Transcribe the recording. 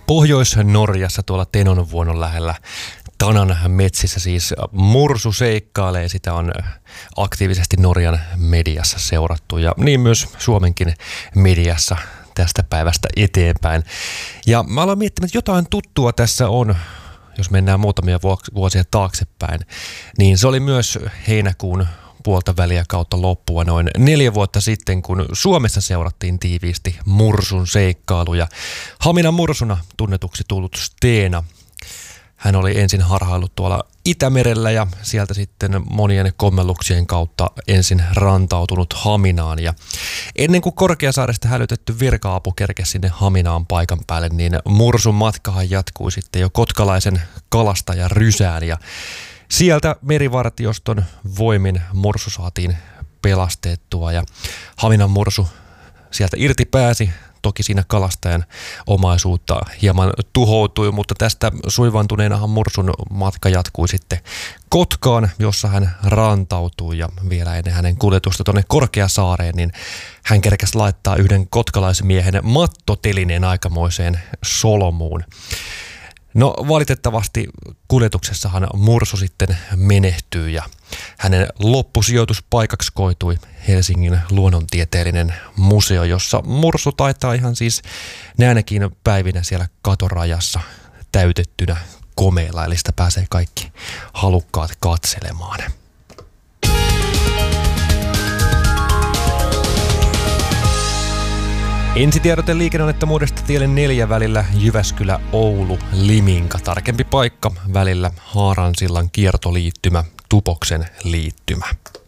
Pohjois-Norjassa tuolla Tenonvuonon lähellä Tanan metsissä siis mursu seikkailee. Sitä on aktiivisesti Norjan mediassa seurattu ja niin myös Suomenkin mediassa tästä päivästä eteenpäin. Ja mä aloin miettimään, että jotain tuttua tässä on, jos mennään muutamia vuosia taaksepäin. Niin se oli myös heinäkuun puolta väliä kautta loppua noin 4 vuotta sitten, kun Suomessa seurattiin tiiviisti mursun seikkailuja. Haminan mursuna tunnetuksi tullut Steena. Hän oli ensin harhaillut tuolla Itämerellä ja sieltä sitten monien kommelluksien kautta ensin rantautunut Haminaan. Ja ennen kuin Korkeasaaresta hälytetty virka-apu kerkesi sinne Haminaan paikan päälle, niin mursun matkahan jatkui sitten jo kotkalaisen kalastajan Rysään. Ja sieltä merivartioston voimin mursu saatiin pelastettua ja Haminan mursu sieltä irti pääsi. Toki siinä kalastajan omaisuutta hieman tuhoutui, mutta tästä suivantuneenahan mursun matka jatkui sitten Kotkaan, jossa hän rantautui ja vielä ennen hänen kuljetusta tuonne Korkeasaareen, niin hän kerkäsi laittaa yhden kotkalaismiehen mattotelineen aikamoiseen solmuun. No valitettavasti kuljetuksessahan mursu sitten menehtyy ja hänen loppusijoituspaikaksi koitui Helsingin luonnontieteellinen museo, jossa mursu taitaa ihan siis näinäkin päivinä siellä katorajassa täytettynä komeilla, eli sitä pääsee kaikki halukkaat katselemaan. Ensitiedote liikenneonnettomuudesta tielle 4 välillä Jyväskylä-Oulu-Liminka. Tarkempi paikka välillä Haaransillan kiertoliittymä, Tupoksen liittymä.